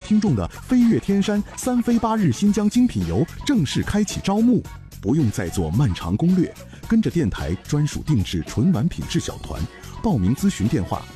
听众的飞越天山3飞8日新疆精品游正式开启招募，不用再做漫长攻略，跟着电台专属定制纯玩品质小团。报名咨询电话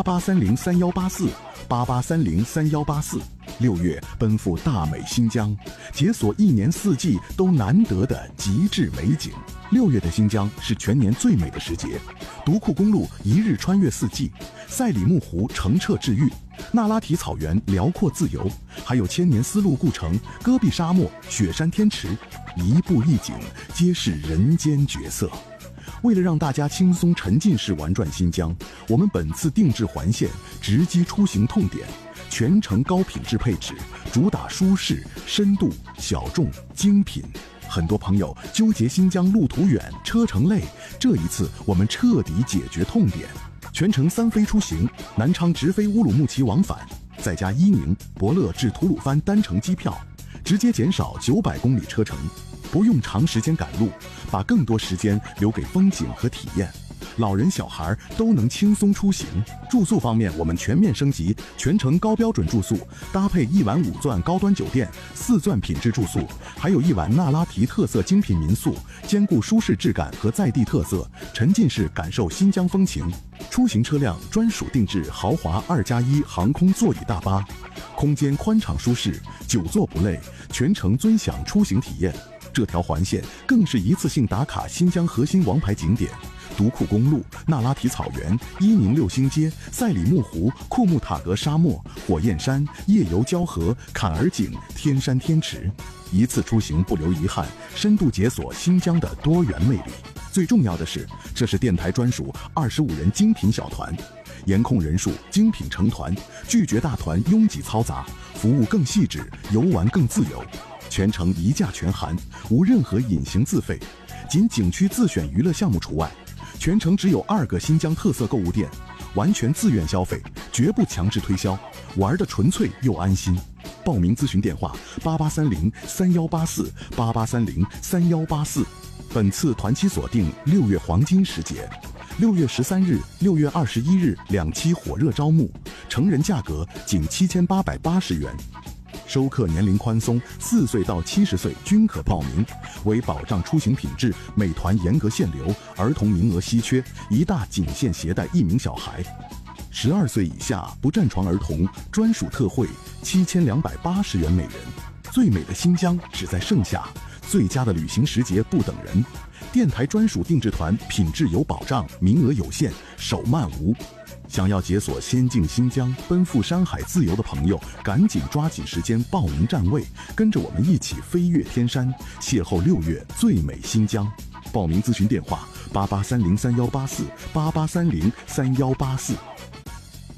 8830318488303184。6月奔赴大美新疆，解锁1年4季都难得的极致美景。6月的新疆是全年最美的时节，独库公路一日穿越4季，赛里木湖澄澈治愈，那拉提草原辽阔自由，还有千年丝路故城戈壁沙漠雪山天池，一步一景皆是人间绝色。为了让大家轻松沉浸式玩转新疆，我们本次定制环线直击出行痛点，全程高品质配置，主打舒适、深度、小众、精品。很多朋友纠结新疆路途远、车程累，这一次我们彻底解决痛点。全程3飞出行，南昌直飞乌鲁木齐往返，再加伊宁、博乐至吐鲁番单程机票，直接减少900公里车程，不用长时间赶路，把更多时间留给风景和体验。老人小孩都能轻松出行。住宿方面，我们全面升级，全程高标准住宿，搭配1晚5钻高端酒店、4钻品质住宿，还有1晚那拉提特色精品民宿，兼顾舒适质感和在地特色，沉浸式感受新疆风情。出行车辆专属定制豪华2+1航空座椅大巴，空间宽敞舒适，久坐不累，全程尊享出行体验。这条环线更是一次性打卡新疆核心王牌景点：独库公路、那拉提草原、伊宁6星街、赛里木湖、库木塔格沙漠、火焰山、夜游交河、坎儿井、天山天池，一次出行不留遗憾，深度解锁新疆的多元魅力。最重要的是，这是电台专属25人精品小团，严控人数，精品成团，拒绝大团拥挤嘈杂，服务更细致，游玩更自由。全程一价全含，无任何隐形自费，仅景区自选娱乐项目除外。全程只有2个新疆特色购物店，完全自愿消费，绝不强制推销，玩的纯粹又安心。报名咨询电话8830318488303184。本次团期锁定6月黄金时节，6月13日、6月21日2期火热招募，成人价格仅7880元。收课年龄宽松，4岁到70岁均可报名，为保障出行品质，美团严格限流，儿童名额稀缺，一大仅限携带1名小孩。12岁以下不占床儿童专属特惠7280元每人。最美的新疆只在盛夏，最佳的旅行时节不等人。电台专属定制团，品质有保障，名额有限，手慢无。想要解锁仙境新疆，奔赴山海自由的朋友，赶紧抓紧时间报名占位，跟着我们一起飞越天山，邂逅6月最美新疆。报名咨询电话8830318488303184。